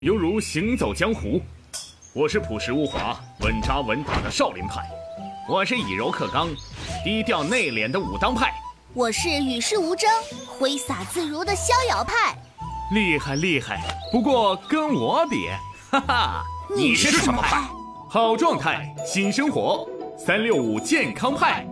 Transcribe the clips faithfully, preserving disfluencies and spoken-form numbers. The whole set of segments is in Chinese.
犹如行走江湖。我是朴实无华、稳扎稳打的少林派，我是以柔克刚、低调内敛的武当派， 我是与世无争、挥洒自如的逍遥派。 厉害厉害，不过跟我比，哈哈， 你是什么派？ 好状态，新生活，三六五健康派。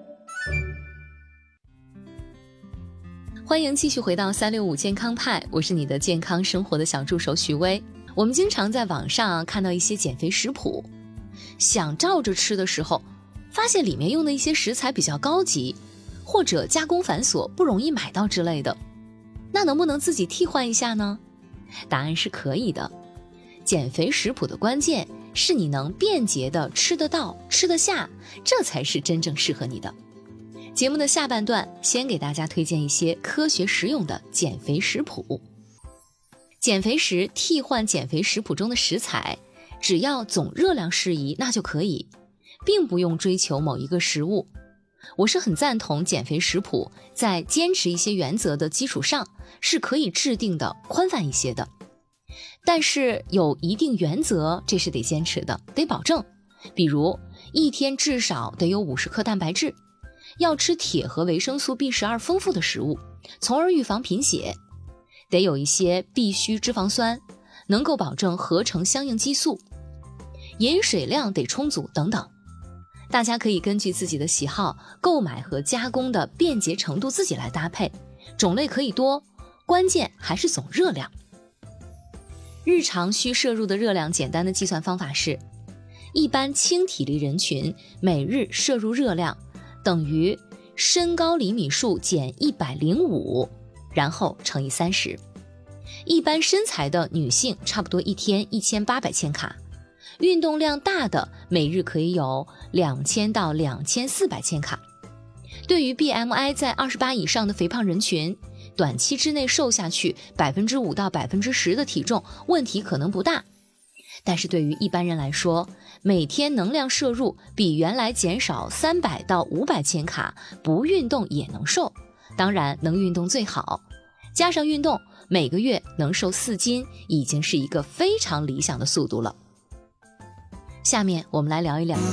欢迎继续回到三六五健康派，我是你的健康生活的小助手徐薇。我们经常在网上看到一些减肥食谱，想照着吃的时候，发现里面用的一些食材比较高级，或者加工繁琐，不容易买到之类的。那能不能自己替换一下呢？答案是可以的。减肥食谱的关键是你能便捷的吃得到、吃得下，这才是真正适合你的。节目的下半段，先给大家推荐一些科学实用的减肥食谱。减肥时替换减肥食谱中的食材，只要总热量适宜，那就可以，并不用追求某一个食物。我是很赞同减肥食谱在坚持一些原则的基础上，是可以制定的宽泛一些的。但是有一定原则，这是得坚持的，得保证。比如一天至少得有五十克蛋白质，要吃铁和维生素 B 十二 丰富的食物，从而预防贫血。得有一些必需脂肪酸，能够保证合成相应激素，饮水量得充足等等。大家可以根据自己的喜好，购买和加工的便捷程度自己来搭配，种类可以多，关键还是总热量。日常需摄入的热量简单的计算方法是，一般轻体力人群每日摄入热量等于身高厘米数减一百零五，然后乘以三十。一般身材的女性差不多一天一千八百千卡，运动量大的每日可以有两千到两千四百千卡。对于 B M I 在二十八以上的肥胖人群，短期之内瘦下去 百分之五 到 百分之十 的体重问题可能不大。但是对于一般人来说，每天能量摄入比原来减少三百到五百千卡，不运动也能瘦，当然能运动最好。加上运动，每个月能瘦四斤，已经是一个非常理想的速度了。下面我们来聊一聊